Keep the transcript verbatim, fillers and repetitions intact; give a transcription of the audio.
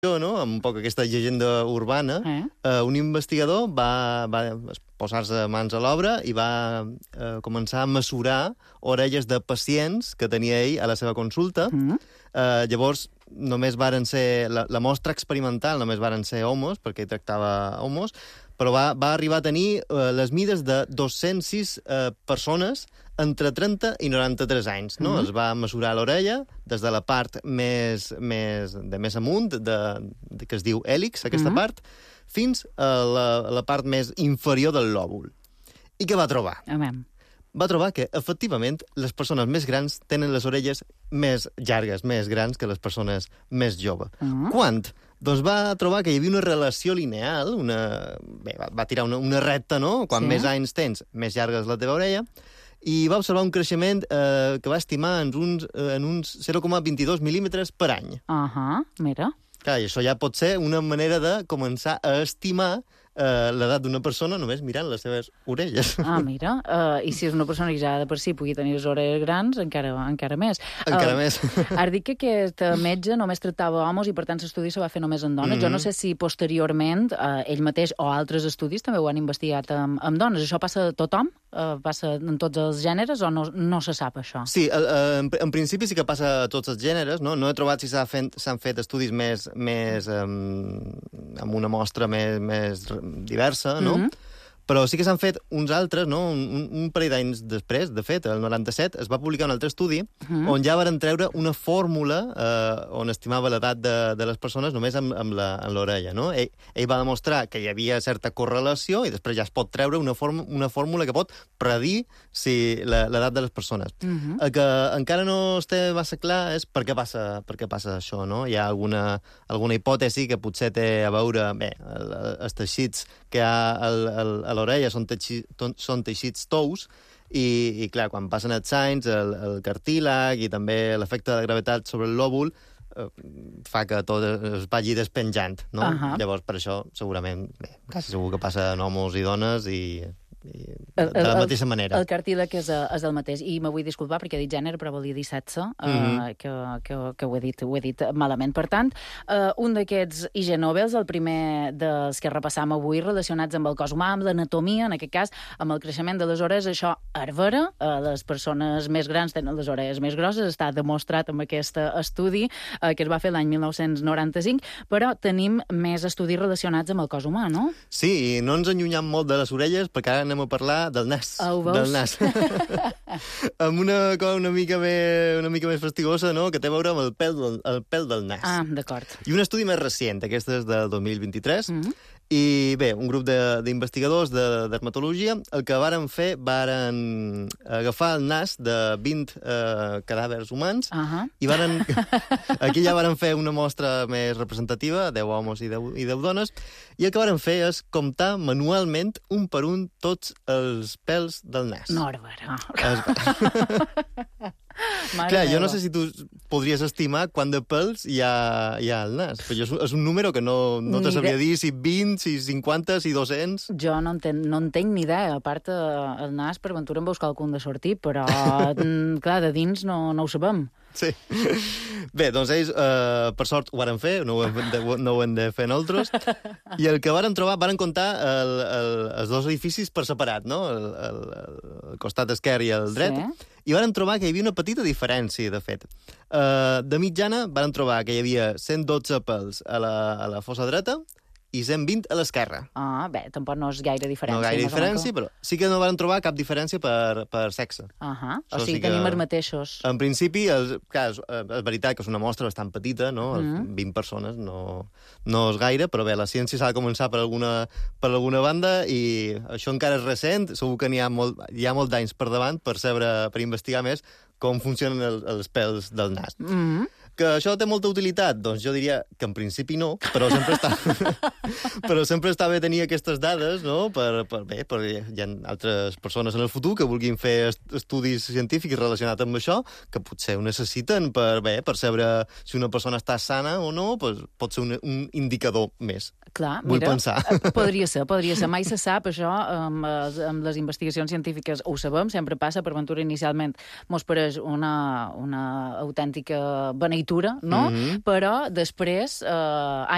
no? Amb un poc aquesta llegenda urbana, eh? Uh, un investigador va, va posar-se mans a l'obra i va uh, començar a mesurar orelles de pacients que tenia ell a la seva consulta. Mm. Uh, llavors, només varen ser... La, la mostra experimental només varen ser homos, perquè ell tractava homos, però va, va arribar a tenir uh, les mides de dos-cents sis uh, persones entre trenta i noranta-tres anys, no? Mm-hmm. Es va mesurar l'orella des de la part més, més, de més amunt, de, de, que es diu hèlix, aquesta mm-hmm. part, fins a la, a la part més inferior del lòbul. I què va trobar? Amem. Va trobar que, efectivament, les persones més grans tenen les orelles més llargues, més grans que les persones més joves. Mm-hmm. Quant? Doncs va trobar que hi havia una relació lineal, una... Bé, va, va tirar una, una recta, no? Quan sí. més anys tens, més llarga és la teva orella, i va observar un creixement eh, que va estimar en uns, eh, en uns zero coma vint-i-dos mil·límetres per any. Ahà, uh-huh, mira. Clar, i això ja pot ser una manera de començar a estimar Uh, l'edat d'una persona només mirant les seves orelles. Ah, mira. Uh, I si és una persona que ja de per si pugui tenir les orelles grans, encara, encara més. Encara uh, més. Has dit que aquest metge només tractava homes i, per tant, l'estudi se va fer només en dones. Mm-hmm. Jo no sé si posteriorment uh, ell mateix o altres estudis també ho han investigat amb, amb dones. Això passa a tothom? Uh, passa en tots els gèneres o no, no se sap això? Sí, uh, en, en principi sí que passa a tots els gèneres, no? No he trobat si s'han fet, fet estudis més, més um, amb una mostra més, més diversa, no? Mm-hmm. Però sí que s'han fet uns altres, no? Un, un parell d'anys després, de fet, el noranta-set, es va publicar un altre estudi mm-hmm. on ja varen treure una fórmula eh, on estimava l'edat de, de les persones només amb, amb l'orella, no? Ell, ell va demostrar que hi havia certa correlació i després ja es pot treure una, form, una fórmula que pot predir si l'edat de les persones. Mm-hmm. El que encara no està massa clar és per què passa, per què passa això, no? Hi ha alguna, alguna hipòtesi que potser té a veure, bé, el, els teixits que hi ha al, al, a l'orella són, teixi, són teixits tous i, i, clar, quan passen els anys, el, el cartílag i també l'efecte de gravetat sobre el lòbul eh, fa que tot es vagi despenjant, no? Uh-huh. Llavors, per això, segurament, bé, quasi segur que passa en homes i dones i... I de el, la mateixa manera. El cartílag és, és el mateix. I me vull disculpar perquè he dit gènere, però volia dir sexe, mm-hmm. uh, que, que, que ho, he dit, ho he dit malament. Per tant, uh, un d'aquests I G Nobels, el primer dels que repassam avui, relacionats amb el cos humà, amb l'anatomia, en aquest cas, amb el creixement de les orelles, això és vera, uh, les persones més grans tenen les orelles més grosses, està demostrat amb aquest estudi uh, que es va fer l'any mil nou-cents noranta-cinc, però tenim més estudis relacionats amb el cos humà, no? Sí, i no ens allunyam molt de les orelles, perquè ara anem a parlar del nas. Oh, del nas. Amb una cosa una mica més, una mica més fastigosa, no?, que té a veure amb el pèl del, el pèl del nas. Ah, d'acord. I un estudi més recent, aquest és del dos mil vint-i-tres, mm-hmm. i bé, un grup d'investigadors de, de dermatologia, el que varen fer, varen agafar el nas de vint eh, cadàvers humans, uh-huh. i varen... Aquí ja varen fer una mostra més representativa, deu homes i deu, i deu dones, i el que varen fer és comptar manualment, un per un, tots els pèls del nas. No, ara, ara. Clar, jo no sé si tu podries estimar quant de pèls hi ha, hi ha al nas, però és, és un número que no, no te sabria dir si vint, si cinquanta, si dos-cents... Jo no en, ten, no en tenc ni idea. A part, el nas, per ventura, em veus qualcun de sortir, però, clar, de dins no, no ho sabem. Sí. Bé, doncs ells, eh, per sort, ho varen fer, no ho hem de, no ho hem de fer nosaltres, i el que varen trobar, varen comptar el, el, els dos edificis per separat, no? El, el, el costat esquerre i el dret, sí. I varen trobar que hi havia una petita diferència, de fet. Uh, de mitjana, varen trobar que hi havia cent dotze pèls a la, a la fossa dreta i cent vint a l'esquerra. Ah, bé, tampoc no és gaire diferència. No gaire diferència, però sí que no van trobar cap diferència per, per sexe. Uh -huh. O sigui, sí tenim que, els mateixos. En principi, el, clar, és, és veritat que és una mostra bastant petita, no? Uh -huh. vint persones no, no és gaire, però bé, la ciència s'ha de començar per alguna, per alguna banda i això encara és recent, segur que n'hi ha molt, hi ha molt d'anys per davant per saber, per investigar més com funcionen el, els pèls del nas. Uh -huh. Que això té molta utilitat? Doncs jo diria que en principi no, però sempre està, però sempre està bé tenir aquestes dades, no? Per, per, bé, per, hi ha altres persones en el futur que vulguin fer estudis científics relacionats amb això, que potser ho necessiten per, bé, per saber si una persona està sana o no, pues, pot ser un, un indicador més. Clar, Vull mira, pensar. podria ser, podria ser. Mai se sap, això, amb, amb les investigacions científiques ho sabem, sempre passa, per ventura inicialment mos pareix una, una autèntica beneïtura, no? Mm-hmm. Però després, eh,